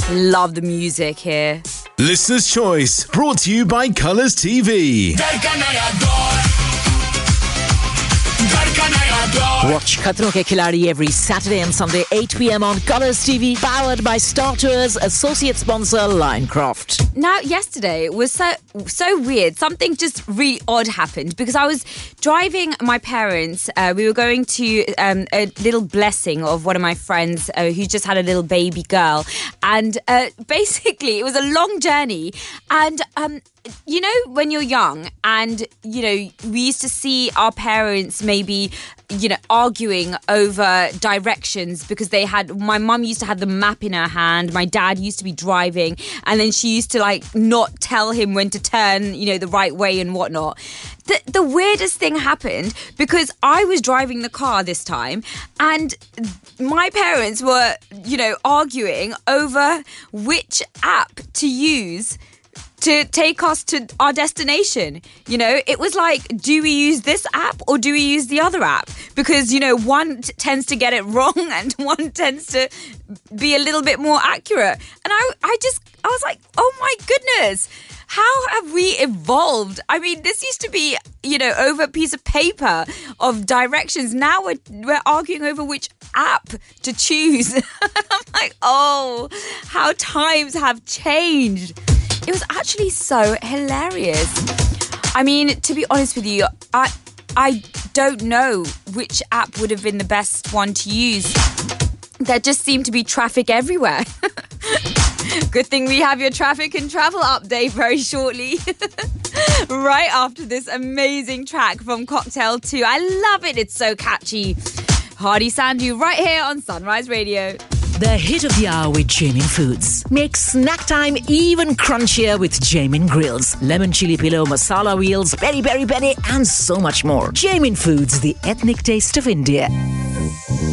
Love the music here. Listener's Choice, brought to you by Colours TV. Watch Khatron Ke Khiladi every Saturday and Sunday 8 p.m. on Colours TV, powered by Star Tours, associate sponsor Linecroft. Now, yesterday was so weird. Something just really odd happened because I was driving my parents. We were going to a little blessing of one of my friends who just had a little baby girl. And basically, it was a long journey. And you know, when you're young and, you know, we used to see our parents maybe, you know, arguing over directions because my mum used to have the map in her hand. My dad used to be driving and then she used to like not tell him when to turn, you know, the right way and whatnot. The weirdest thing happened because I was driving the car this time and my parents were, you know, arguing over which app to use to take us to our destination. You know, it was like, do we use this app or do we use the other app? Because, you know, one tends to get it wrong and one tends to be a little bit more accurate. And I was like, oh my goodness, how have we evolved? I mean, this used to be, you know, over a piece of paper of directions. Now we're arguing over which app to choose. I'm like, oh, how times have changed. It was actually so hilarious. I mean, to be honest with you, I don't know which app would have been the best one to use. There just seemed to be traffic everywhere. Good thing we have your traffic and travel update very shortly. Right after this amazing track from Cocktail 2. I love it. It's so catchy. Hardy Sandhu right here on Sunrise Radio. The hit of the hour with Jamin Foods. Make snack time even crunchier with Jamin Grills. Lemon chili pillow, masala wheels, peri peri peri, and so much more. Jamin Foods, the ethnic taste of India.